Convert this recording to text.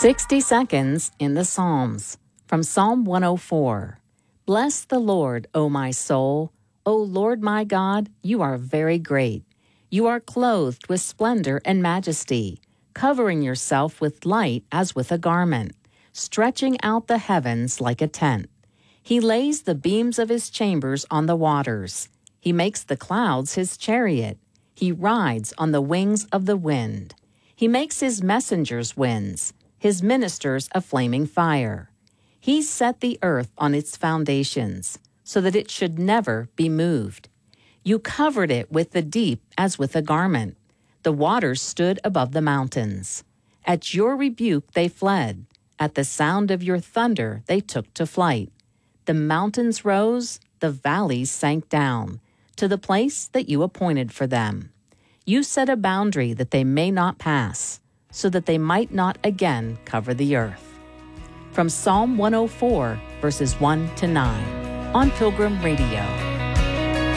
60 Seconds in the Psalms from Psalm 104. Bless the Lord, O my soul. O Lord my God, you are very great. You are clothed with splendor and majesty, covering yourself with light as with a garment, stretching out the heavens like a tent. He lays the beams of his chambers on the waters. He makes the clouds his chariot. He rides on the wings of the wind. He makes his messengers winds, his ministers a flaming fire. He set the earth on its foundations, so that it should never be moved. You covered it with the deep as with a garment. The waters stood above the mountains. At your rebuke they fled. At the sound of your thunder they took to flight. The mountains rose, the valleys sank down, to the place that you appointed for them. You set a boundary that they may not pass, so that they might not again cover the earth. From Psalm 104, verses 1 to 9, on Pilgrim Radio.